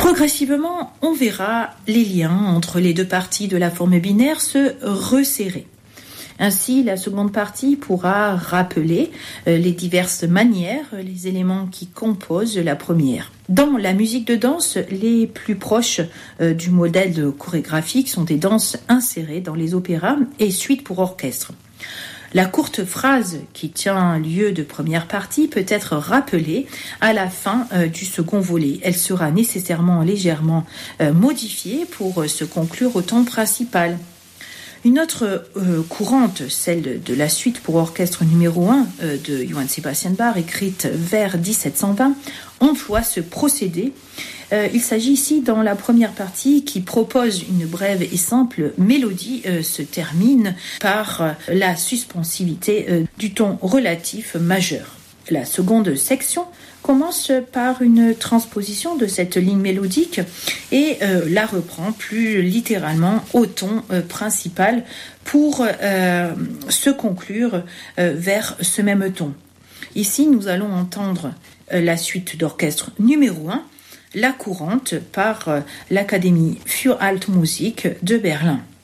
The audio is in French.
Progressivement, on verra les liens entre les deux parties de la forme binaire se resserrer. Ainsi, la seconde partie pourra rappeler les diverses manières, les éléments qui composent la première. Dans la musique de danse, les plus proches du modèle chorégraphique sont des danses insérées dans les opéras et suites pour orchestre. La courte phrase qui tient lieu de première partie peut être rappelée à la fin du second volet. Elle sera nécessairement légèrement modifiée pour se conclure au temps principal. Une autre courante, celle de la suite pour orchestre numéro 1 de Johann Sebastian Bach, écrite vers 1720, emploie ce procédé. Il s'agit ici, dans la première partie, qui propose une brève et simple mélodie, se termine par la suspensivité du ton relatif majeur. La seconde section commence par une transposition de cette ligne mélodique et la reprend plus littéralement au ton principal pour se conclure vers ce même ton. Ici, nous allons entendre la suite d'orchestre numéro 1, la courante par l'Académie für Altmusik de Berlin.